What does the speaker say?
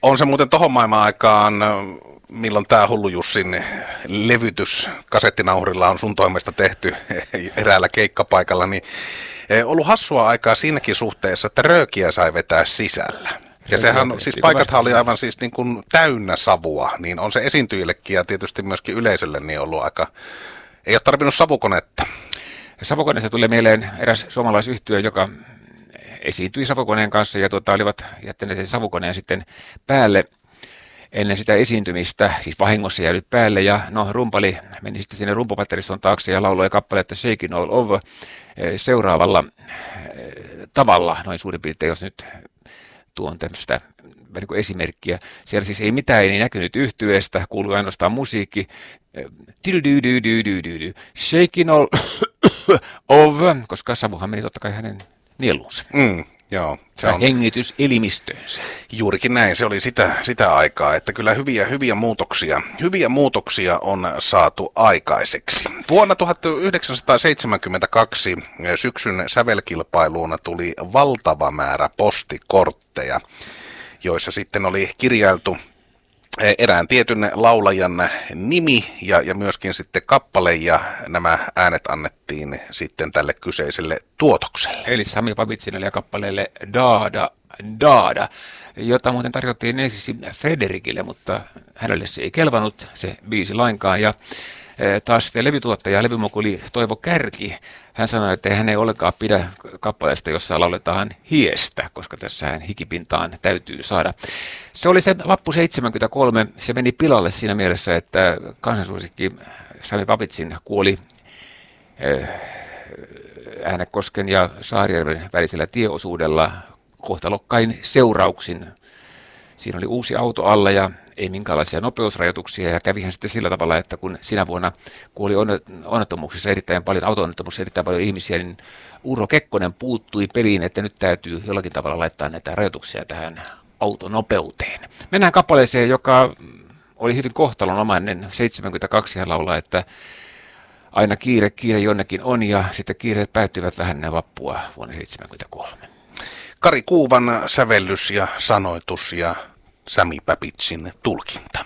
On se muuten tohon maailman aikaan, milloin tämä Hullu Jussin levytys kasettinauhurilla on sun toimesta tehty eräällä keikkapaikalla, niin ollut hassua aikaa siinäkin suhteessa, että röökiä sai vetää sisällä. Ja sehän, siis paikathan oli aivan siis niin kuin täynnä savua, niin on se esiintyjillekin ja tietysti myöskin yleisölle niin ollut aika, ei ole tarvinnut savukonetta. Savukoneesta tulee mieleen eräs suomalaisyhtye, joka esiintyi savukoneen kanssa ja olivat jättäneet sen savukoneen sitten päälle ennen sitä esiintymistä, siis vahingossa jäänyt päälle, ja rumpali meni sitten sinne rumpupatteriston taakse ja lauloi kappaletta Shaking All Over seuraavalla tavalla, noin suurin piirtein, jos nyt tuon tämmöistä esimerkkiä. Siellä siis ei mitään ei näkynyt yhtyeestä, kuului ainoastaan musiikki. Shaking All Over, koska savuhan meni totta kai hänen nieluunsa. Joo, se on hengityselimistöönsä. Juurikin näin, se oli sitä aikaa, että kyllä hyviä muutoksia on saatu aikaiseksi. Vuonna 1972 syksyn sävelkilpailuun tuli valtava määrä postikortteja, joissa sitten oli kirjailtu erään tietyn laulajan nimi ja myöskin sitten kappale, ja nämä äänet annettiin sitten tälle kyseiselle tuotokselle. Eli Sami Babitsinille ja kappaleelle Daada, Daada, jota muuten tarjottiin ensin Frederikille, mutta hänelle se ei kelvannut se biisi lainkaan. Ja taas sitten levytuottaja, levymokuli Toivo Kärki, hän sanoi, että hän ei ollenkaan pidä kappaleesta, jossa lauletaan hiestä, koska tässähän hikipintaan täytyy saada. Se oli se vappu 73, se meni pilalle siinä mielessä, että kansansuosikki Sami Babitsin kuoli Äänekosken ja Saarijärven välisellä tieosuudella kohtalokkain seurauksin. Siinä oli uusi auto alla ja ei minkäänlaisia nopeusrajoituksia, ja kävihän sitten sillä tavalla, että kun sinä vuonna kuoli onnettomuuksissa erittäin paljon, auto-onnettomuuksissa erittäin paljon ihmisiä, niin Urho Kekkonen puuttui peliin, että nyt täytyy jollakin tavalla laittaa näitä rajoituksia tähän autonopeuteen. Mennään kappaleeseen, joka oli hyvin kohtalonomainen. 72 hän laulaa, että aina kiire jonnekin on, ja sitten kiireet päättyvät vähän ennen vappua vuonna 1973. Kari Kuuvan sävellys ja sanoitus ja Sami Babitsin tulkinta.